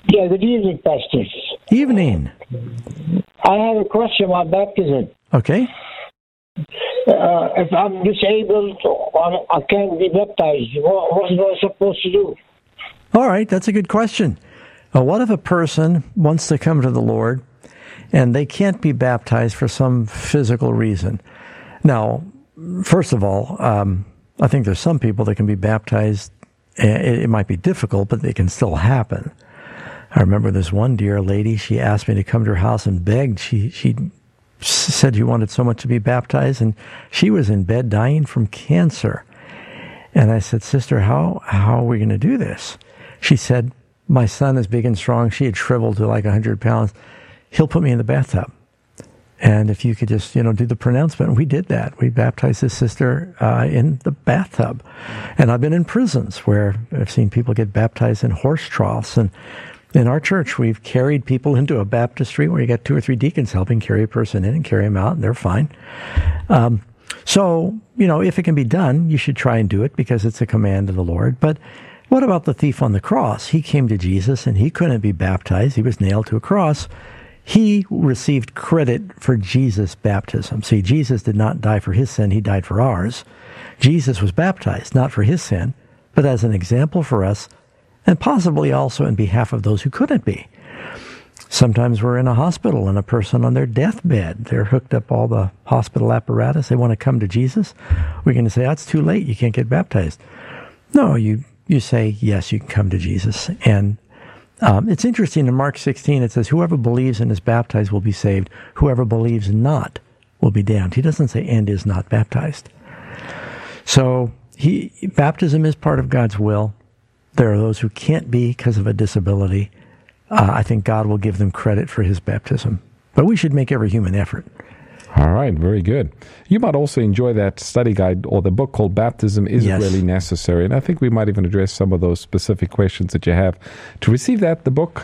Yeah, good evening, Pastor. Evening. I have a question about baptism. Okay. If I'm disabled or I can't be baptized, what am I supposed to do? All right, that's a good question. What if a person wants to come to the Lord and they can't be baptized for some physical reason? Now, first of all, I think there's some people that can be baptized. It might be difficult, but it can still happen. I remember this one dear lady, she asked me to come to her house and begged. She said she wanted so much to be baptized, and she was in bed dying from cancer. And I said, Sister, how are we going to do this? She said, my son is big and strong. She had shriveled to like 100 pounds. He'll put me in the bathtub. And if you could just, do the pronouncement. We did that. We baptized this sister in the bathtub. And I've been in prisons where I've seen people get baptized in horse troughs. And in our church, we've carried people into a baptistry where you got 2 or 3 deacons helping carry a person in and carry them out, and they're fine. So, if it can be done, you should try and do it because it's a command of the Lord. But what about the thief on the cross? He came to Jesus and he couldn't be baptized. He was nailed to a cross. He received credit for Jesus' baptism. See, Jesus did not die for his sin. He died for ours. Jesus was baptized, not for his sin, but as an example for us, and possibly also in behalf of those who couldn't be. Sometimes we're in a hospital and a person on their deathbed, they're hooked up all the hospital apparatus. They want to come to Jesus. We're going to say, that's too late. You can't get baptized. No, you say, yes, you can come to Jesus. And it's interesting, in Mark 16, it says, whoever believes and is baptized will be saved. Whoever believes not will be damned. He doesn't say, and is not baptized. So baptism is part of God's will. There are those who can't be because of a disability. I think God will give them credit for his baptism. But we should make every human effort. All right, very good. You might also enjoy that study guide or the book called Baptism, Is It Really Necessary? And I think we might even address some of those specific questions that you have. To receive that, the book,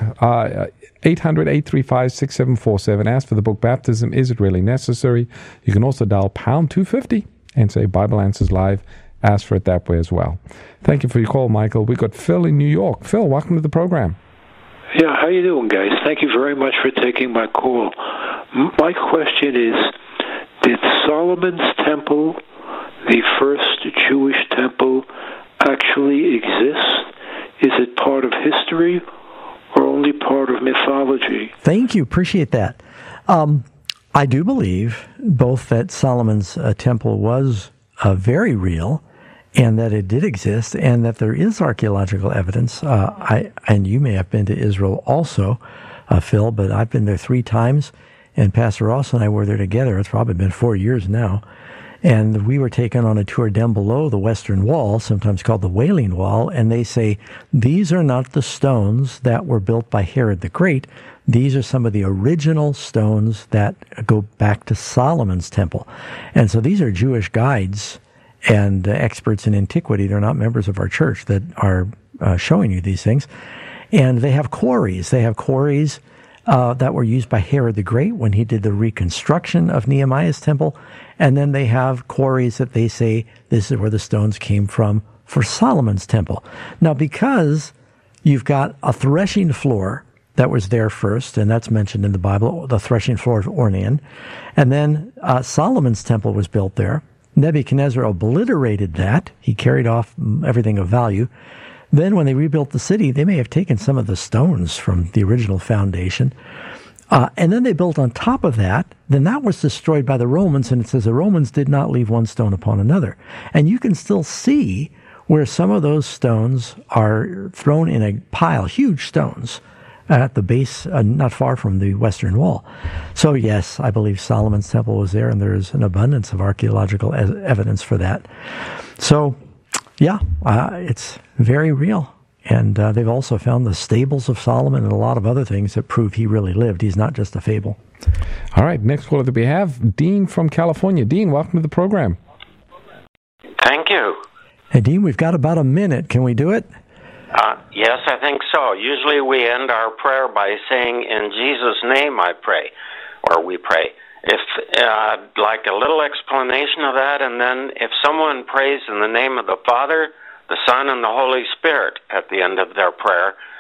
800-835-6747. Ask for the book, Baptism, Is It Really Necessary? You can also dial pound 250 and say Bible Answers Live. Ask for it that way as well. Thank you for your call, Michael. We got Phil in New York. Phil, welcome to the program. Yeah, how you doing, guys? Thank you very much for taking my call. My question is, did Solomon's temple, the first Jewish temple, actually exist? Is it part of history or only part of mythology? Thank you. Appreciate that. I do believe both that Solomon's temple was very real and that it did exist and that there is archaeological evidence. And you may have been to Israel also, Phil, but I've been there 3 times. And Pastor Ross and I were there together. It's probably been 4 years now. And we were taken on a tour down below the Western Wall, sometimes called the Wailing Wall. And they say, these are not the stones that were built by Herod the Great. These are some of the original stones that go back to Solomon's temple. And so these are Jewish guides and experts in antiquity. They're not members of our church that are showing you these things. And they have quarries. They have quarries that were used by Herod the Great when he did the reconstruction of Nehemiah's temple. And then they have quarries that they say this is where the stones came from for Solomon's temple. Now, because you've got a threshing floor that was there first, and that's mentioned in the Bible, the threshing floor of Ornan, and then Solomon's temple was built there. Nebuchadnezzar obliterated that. He carried off everything of value. Then when they rebuilt the city, they may have taken some of the stones from the original foundation. And then they built on top of that. Then that was destroyed by the Romans, and it says the Romans did not leave one stone upon another. And you can still see where some of those stones are thrown in a pile, huge stones, at the base, not far from the Western Wall. So yes, I believe Solomon's temple was there, and there is an abundance of archaeological evidence for that. So, yeah, it's very real. And they've also found the stables of Solomon and a lot of other things that prove he really lived. He's not just a fable. All right, next caller that we have, Dean from California. Dean, welcome to the program. Thank you. Hey, Dean, we've got about a minute. Can we do it? Yes, I think so. Usually we end our prayer by saying, in Jesus' name I pray, or we pray. If like a little explanation of that, and then if someone prays in the name of the Father, the Son, and the Holy Spirit at the end of their prayer,